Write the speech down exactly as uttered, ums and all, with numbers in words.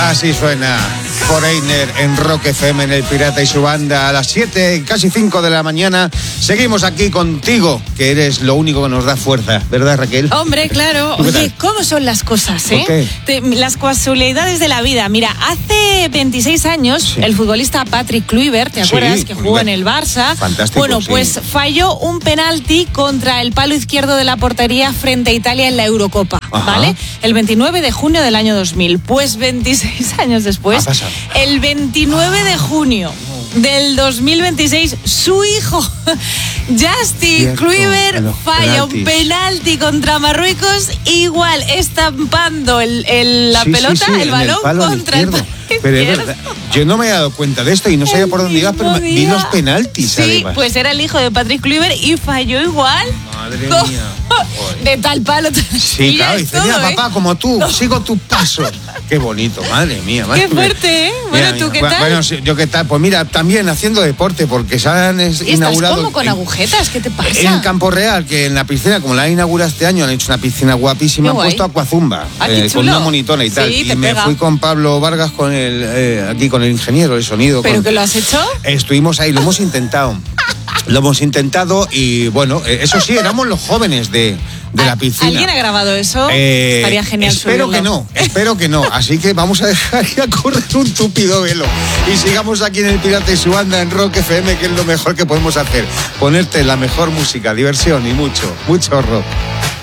Así suena Foreigner en Rock F M, en El Pirata y su banda, a las siete, casi cinco de la mañana. Seguimos aquí contigo, que eres lo único que nos da fuerza, ¿verdad, Raquel? Hombre, claro. Oye, ¿cómo son las cosas, eh? ¿Por qué? Te, las casualidades de la vida. Mira, hace veintiséis años, sí. el futbolista Patrick Kluivert, ¿te acuerdas? Sí, que jugó Kluivert. en el Barça. Fantástico, Bueno, sí. pues falló un penalti contra el palo izquierdo de la portería frente a Italia en la Eurocopa, Ajá. ¿vale? El veintinueve de junio del año dos mil. Pues veintiséis años después, el veintinueve de junio del dos mil veintiséis, su hijo Justin Kluivert falla un penalti contra Marruecos, igual estampando el, el, la sí, pelota, sí, sí, el balón el contra el palo. Pero es verdad, yo no me he dado cuenta de esto y no sabía por dónde ibas, pero vi los penaltis. Sí, además. Pues era el hijo de Patrick Kluivert y falló igual. Madre con, mía. De tal palo. Sí, claro, dice, todo, mira, ¿eh? papá, como tú, no. sigo tus pasos. Qué bonito, madre mía. Madre qué fuerte, ¿eh? Bueno, mira, ¿tú qué mira. tal? Bueno, sí, yo qué tal, pues mira, también haciendo deporte, porque se han ¿Y inaugurado... ¿Estás como con en, agujetas? ¿Qué te pasa? En Campo Real, que en la piscina, como la han inaugurado este año, han hecho una piscina guapísima, han puesto Aquazumba, ah, eh, con una monitora y sí, tal. Y me pega. fui con Pablo Vargas, con el eh, aquí con el ingeniero, el sonido. ¿Pero con... que lo has hecho? Estuvimos ahí, lo hemos intentado. Lo hemos intentado y bueno, eso sí, éramos los jóvenes de, de la piscina. ¿Alguien ha grabado eso? Eh, Estaría genial Espero subirlo. que no, espero que no. Así que vamos a dejar ya correr un túpido velo. Y sigamos aquí en El Pirata y su banda en Rock F M, que es lo mejor que podemos hacer. Ponerte la mejor música, diversión y mucho, mucho rock.